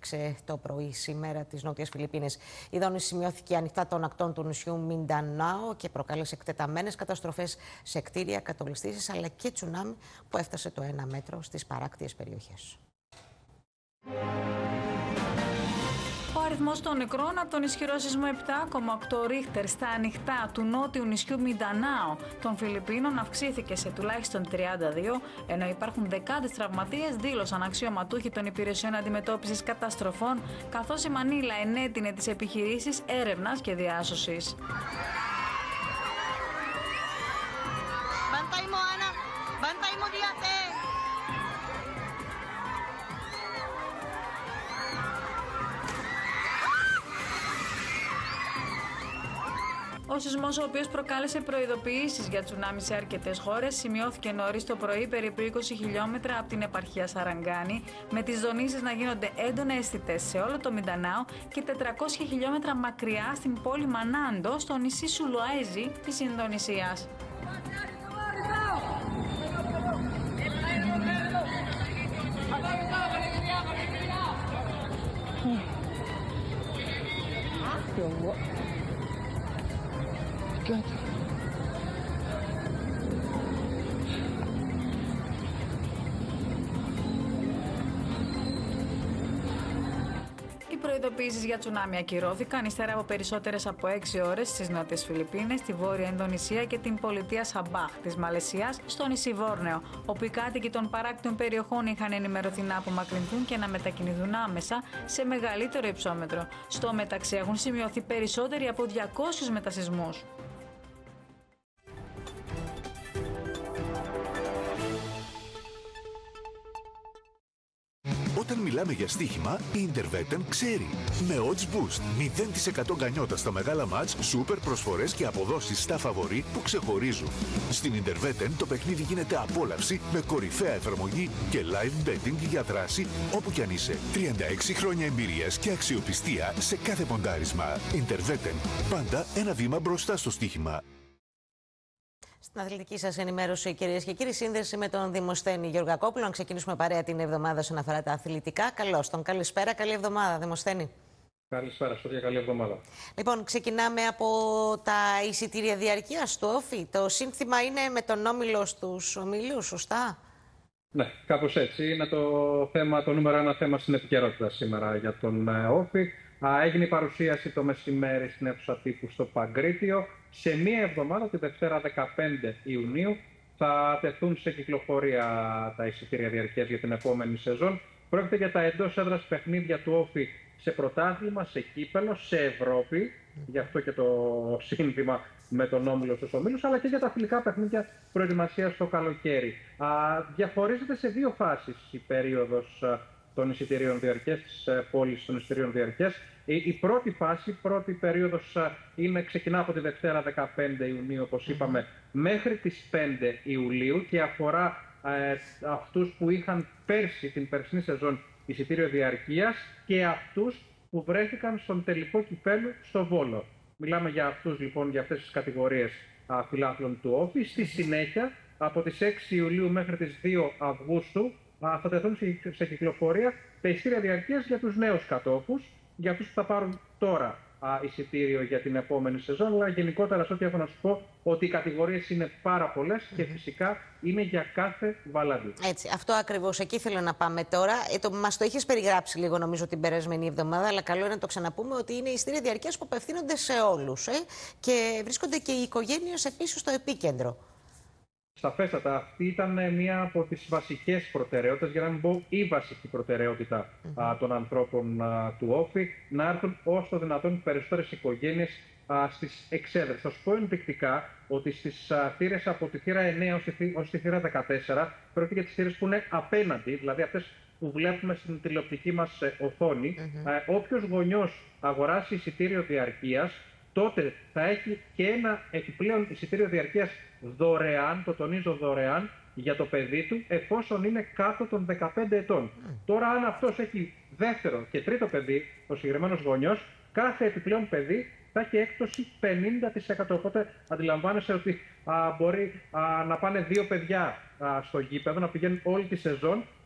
έπληξε το πρωί σήμερα τις Νότιες Φιλιππίνες. Η δόνηση σημειώθηκε ανοιχτά των ακτών του νησιού Μιντανάο και προκάλεσε εκτεταμένες καταστροφές σε κτίρια, κατολιστήσεις αλλά και τσουνάμι που έφτασε το 1 μέτρο στις παράκτιες περιοχές. Ο αριθμός των νεκρών από τον ισχυρό σεισμό 7,8 ρίχτερ στα ανοιχτά του νότιου νησιού Μιντανάο των Φιλιππίνων αυξήθηκε σε τουλάχιστον 32, ενώ υπάρχουν δεκάδες τραυματίες, δήλωσαν αξιωματούχοι των υπηρεσιών αντιμετώπισης καταστροφών, καθώς η Μανίλα ενέτεινε τις επιχειρήσεις έρευνας και διάσωσης. Ο σεισμός, ο οποίος προκάλεσε προειδοποιήσεις για τσουνάμι σε αρκετές χώρες, σημειώθηκε νωρίς το πρωί περίπου 20 χιλιόμετρα από την επαρχία Σαραγκάνη, με τις δονήσεις να γίνονται έντονα αισθητές σε όλο το Μιντανάο και 400 χιλιόμετρα μακριά στην πόλη Μανάντο, στο νησί Σουλουέζι της Ινδονησίας. Οι προειδοποιήσεις για τσουνάμι ακυρώθηκαν ύστερα από περισσότερες από 6 ώρες στις Νότιες Φιλιππίνες, στη Βόρεια Ινδονησία και την πολιτεία Σαμπάχ της Μαλαισίας, στο νησί Βόρνεο, όπου οι κάτοικοι των παράκτιων περιοχών είχαν ενημερωθεί να απομακρυνθούν και να μετακινηθούν άμεσα σε μεγαλύτερο υψόμετρο. Στο μεταξύ έχουν σημειωθεί περισσότεροι από 200 μετασεισμούς. Όταν μιλάμε για στοίχημα, η Interveten ξέρει. Με Odds Boost, 0% γκανιότα στα μεγάλα μάτς, σούπερ προσφορές και αποδόσεις στα φαβορί που ξεχωρίζουν. Στην Interveten το παιχνίδι γίνεται απόλαυση με κορυφαία εφαρμογή και live betting για δράση όπου κι αν είσαι. 36 χρόνια εμπειρίας και αξιοπιστία σε κάθε ποντάρισμα. Interveten, πάντα ένα βήμα μπροστά στο στοίχημα. Στην αθλητική σας ενημέρωση, κυρίες και κύριοι, σύνδεση με τον Δημοσθένη Γεωργακόπουλο. Να ξεκινήσουμε παρέα την εβδομάδα όσον αφορά τα αθλητικά. Καλώς τον, καλησπέρα, καλή εβδομάδα, Δημοσθένη. Καλησπέρα, Σωτία, καλή εβδομάδα. Λοιπόν, ξεκινάμε από τα εισιτήρια διαρκείας του Όφη. Το σύνθημα είναι με τον όμιλο στους ομίλους, σωστά? Ναι, κάπως έτσι. Είναι το νούμερο ένα θέμα στην επικαιρότητα σήμερα για τον Όφη. Έγινε η παρουσίαση το μεσημέρι στην αίθουσα τύπου στο Παγκρίτιο. Σε μία εβδομάδα, τη Δευτέρα 15 Ιουνίου, θα τεθούν σε κυκλοφορία τα εισιτήρια διαρκείας για την επόμενη σεζόν. Πρόκειται για τα εντός έδρας παιχνίδια του Όφη σε πρωτάθλημα, σε κύπελο, σε Ευρώπη. Γι' αυτό και το σύνθημα με τον όμιλο στους ομίλους, αλλά και για τα φιλικά παιχνίδια προετοιμασίας το καλοκαίρι. Διαχωρίζεται σε δύο φάσεις η περίοδος των εισιτηρίων διαρκείας, της πώλησης των εισιτηρίων διαρκείας. Η πρώτη φάση, πρώτη περίοδος ξεκινά από τη Δευτέρα 15 Ιουνίου, όπως είπαμε, μέχρι τις 5 Ιουλίου και αφορά αυτούς που είχαν πέρσι, την περσινή σεζόν, εισιτήριο διαρκείας και αυτούς που βρέθηκαν στον τελικό κυπέλλου στο Βόλο. Μιλάμε για αυτούς λοιπόν, για αυτές τις κατηγορίες φιλάθλων του Όφη. Στη συνέχεια, από τις 6 Ιουλίου μέχρι τις 2 Αυγούστου, θα τεθούν σε κυκλοφορία τα εισιτήρια διαρκείας για τους νέους κατόχους, για αυτούς που θα πάρουν τώρα εισιτήριο για την επόμενη σεζόν. Αλλά γενικότερα, σε ό,τι έχω να σου πω, ότι οι κατηγορίες είναι πάρα πολλές και φυσικά είναι για κάθε βαλάντι. Έτσι, αυτό ακριβώς. Εκεί θέλω να πάμε τώρα. Μας το είχες περιγράψει λίγο, νομίζω, την περασμένη εβδομάδα, αλλά καλό είναι να το ξαναπούμε ότι είναι εισιτήρια διαρκείας που απευθύνονται σε όλους. Και βρίσκονται και οι οικογένειες επίσης στο επίκεντρο. Σαφέστατα, αυτή ήταν μία από τις βασικές προτεραιότητες, για να μην πω η βασική προτεραιότητα των ανθρώπων του Όφη, να έρθουν όσο το δυνατόν περισσότερες οικογένειες στις εξέδρες. Θα σου πω ενδεικτικά ότι στις θύρες από τη θύρα 9 ως τη θύρα 14, πρόκειται για τις θύρες που είναι απέναντι, δηλαδή αυτές που βλέπουμε στην τηλεοπτική μας οθόνη. Όποιος γονιός αγοράσει εισιτήριο διαρκείας, τότε θα έχει και ένα επιπλέον εισιτήριο διαρκείας δωρεάν, το τονίζω δωρεάν, για το παιδί του, εφόσον είναι κάτω των 15 ετών. Τώρα, αν αυτός έχει δεύτερο και τρίτο παιδί, ο συγκεκριμένος γονιός, κάθε επιπλέον παιδί θα έχει έκπτωση 50%. Οπότε αντιλαμβάνεσαι ότι μπορεί να πάνε δύο παιδιά στο γήπεδο, να πηγαίνουν όλη τη σεζόν